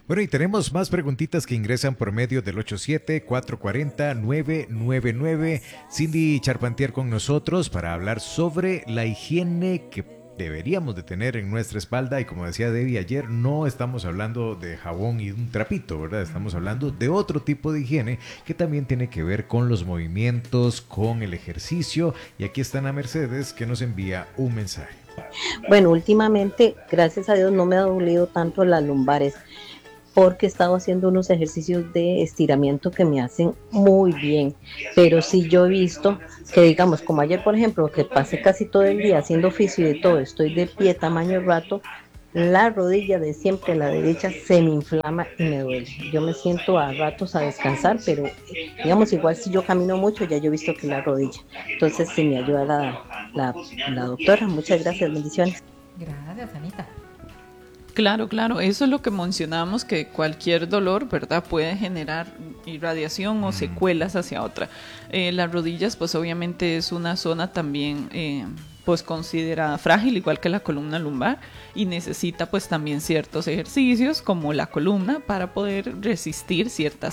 Bueno, y tenemos más preguntitas que ingresan por medio del 87-440-999. Cindy Charpentier con nosotros para hablar sobre la higiene que deberíamos de tener en nuestra espalda. Y como decía Debbie ayer, no estamos hablando de jabón y un trapito, ¿verdad? Estamos hablando de otro tipo de higiene que también tiene que ver con los movimientos, con el ejercicio. Y aquí está Ana Mercedes que nos envía un mensaje. Bueno, últimamente, gracias a Dios, no me ha dolido tanto las lumbares porque he estado haciendo unos ejercicios de estiramiento que me hacen muy bien. Pero sí yo he visto que, digamos, como ayer, por ejemplo, que pasé casi todo el día haciendo oficio y de todo, estoy de pie tamaño rato, la rodilla de siempre, la derecha, se me inflama y me duele. Yo me siento a ratos a descansar, pero digamos, igual si yo camino mucho, ya yo he visto que la rodilla. Entonces, sí me ayuda la doctora. Muchas gracias, bendiciones. Gracias, Anita. Claro, claro, eso es lo que mencionamos, que cualquier dolor, ¿verdad?, puede generar irradiación o secuelas hacia otra. Las rodillas, pues obviamente es una zona también, pues considerada frágil, igual que la columna lumbar, y necesita pues también ciertos ejercicios como la columna para poder resistir ciertas